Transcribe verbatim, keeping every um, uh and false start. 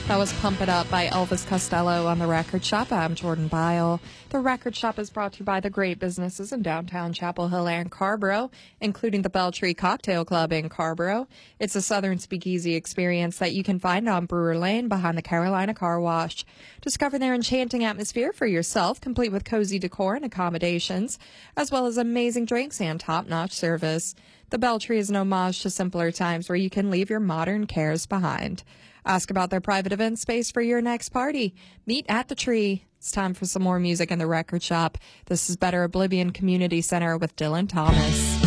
That was Pump It Up by Elvis Costello on The Record Shop. I'm Jordan Byle. The Record Shop is brought to you by the great businesses in downtown Chapel Hill and Carrboro, including the Belltree Cocktail Club in Carrboro. It's a Southern speakeasy experience that you can find on Brewer Lane behind the Carolina Car Wash. Discover their enchanting atmosphere for yourself, complete with cozy decor and accommodations, as well as amazing drinks and top-notch service. The Belltree is an homage to simpler times where you can leave your modern cares behind. Ask about their private event space for your next party. Meet at the Tree. It's time for some more music in the Record Shop. This is Better Oblivion Community Center with Dylan Thomas.